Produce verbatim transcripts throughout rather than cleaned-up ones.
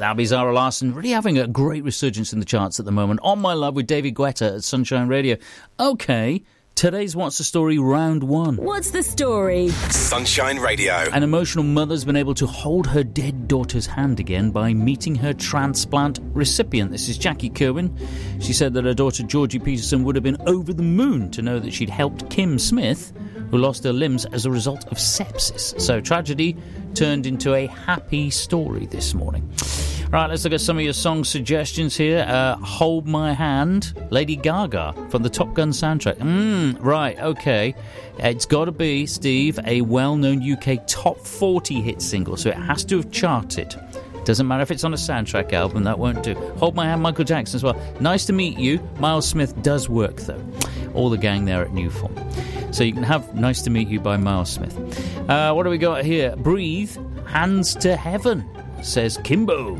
That'll be Zara Larsson, really having a great resurgence in the charts at the moment. On My Love with David Guetta at Sunshine Radio. Okay, today's What's the Story round one. What's the story? Sunshine Radio. An emotional mother's been able to hold her dead daughter's hand again by meeting her transplant recipient. This is Jackie Kerwin. She said that her daughter Georgie Peterson would have been over the moon to know that she'd helped Kim Smith, who lost her limbs as a result of sepsis. So tragedy turned into a happy story this morning. Right, let's look at some of your song suggestions here. Uh, Hold My Hand, Lady Gaga from the Top Gun soundtrack. Mm, right, okay. It's got to be, Steve, a well-known U K top forty hit single, so it has to have charted. Doesn't matter if it's on a soundtrack album, that won't do. Hold My Hand, Michael Jackson as well. Nice to meet you. Miles Smith does work, though. All the gang there at New Form. So you can have Nice to Meet You by Miles Smith. Uh, what do we got here? Breathe, Hands to Heaven, says Kimbo.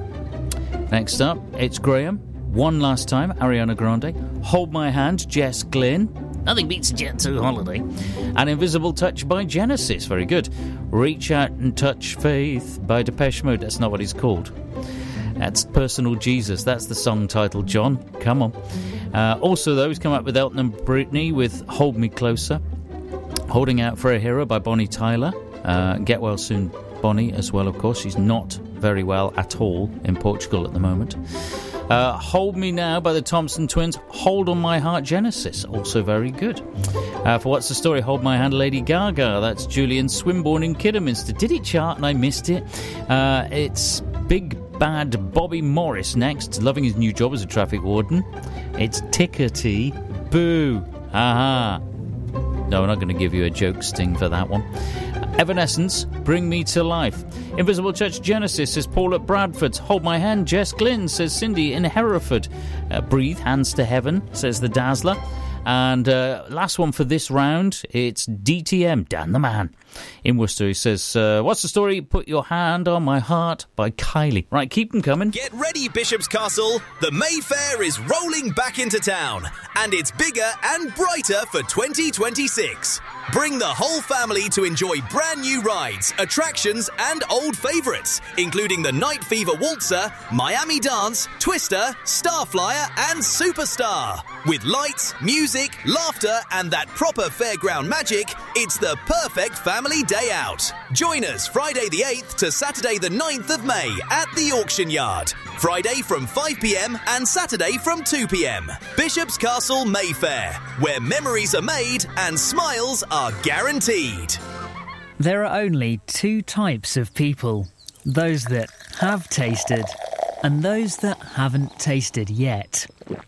Next up, it's Graham. One Last Time, Ariana Grande. Hold My Hand, Jess Glynn. Nothing beats a Jet two holiday. And Invisible Touch by Genesis. Very good. Reach Out and Touch Faith by Depeche Mode. That's not what it's called. That's Personal Jesus. That's the song title, John. Come on. Uh, also, though, he's come up with Elton and Britney with Hold Me Closer. Holding Out for a Hero by Bonnie Tyler. Uh, Get Well Soon, Bonnie, as well, of course. She's not very well at all in Portugal at the moment. Uh, Hold Me Now by the Thompson Twins. Hold On My Heart, Genesis. Also very good. Uh, for What's the Story? Hold My Hand, Lady Gaga. That's Julian Swinburne in Kidderminster. Did it chart and I missed it? Uh, it's Big Bad Bobby Morris next. Loving his new job as a traffic warden. It's Tickety Boo. Aha. No, I'm not going to give you a joke sting for that one. Evanescence, Bring Me to Life. Invisible Touch, Genesis, says Paul at Bradford. Hold My Hand, Jess Glynn, says Cindy in Hereford. Uh, Breathe, Hands to Heaven, says the Dazzler. And uh, last one for this round, it's D T M, Dan the Man, in Worcester. He says, uh, what's the story? Put Your Hand on My Heart by Kylie. Right, keep them coming. Get ready, Bishop's Castle. The Mayfair is rolling back into town, and it's bigger and brighter for twenty twenty-six. Bring the whole family to enjoy brand new rides, attractions, and old favourites, including the Night Fever Waltzer, Miami Dance, Twister, Starflyer, and Superstar. With lights, music, laughter, and that proper fairground magic, it's the perfect family day out. Join us Friday the eighth to Saturday the ninth of May at the Auction Yard. Friday from five p.m. and Saturday from two p.m. Bishop's Castle, Mayfair, where memories are made and smiles are guaranteed. There are only two types of people. Those that have tasted and those that haven't tasted yet.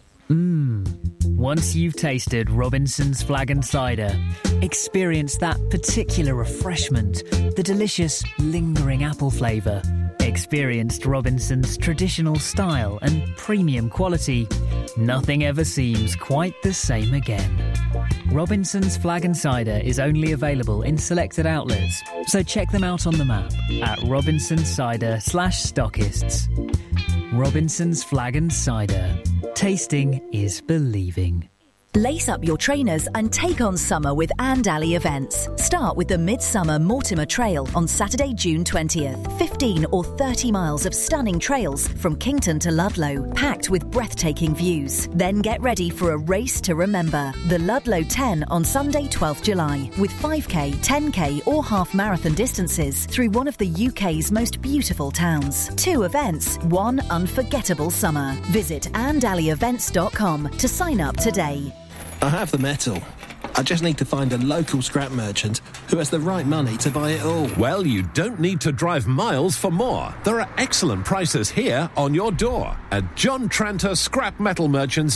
Mmm. Once you've tasted Robinson's Flag and Cider, experience that particular refreshment, the delicious, lingering apple flavour. Experienced Robinson's traditional style and premium quality. Nothing ever seems quite the same again. Robinson's Flag and Cider is only available in selected outlets, so check them out on the map at Robinson's Cider slash stockists. Robinson's Flag and Cider. Tasting is believing. Lace up your trainers and take on summer with Andali events. Start with the Midsummer Mortimer Trail on Saturday, June twentieth. fifteen or thirty miles of stunning trails from Kington to Ludlow, packed with breathtaking views. Then get ready for a race to remember. The Ludlow ten on Sunday, twelfth July, with five K, ten K or half marathon distances through one of the U K's most beautiful towns. Two events, one unforgettable summer. Visit andali events dot com to sign up today. I have the metal. I just need to find a local scrap merchant who has the right money to buy it all. Well, you don't need to drive miles for more. There are excellent prices here on your door at John Tranter Scrap Metal Merchants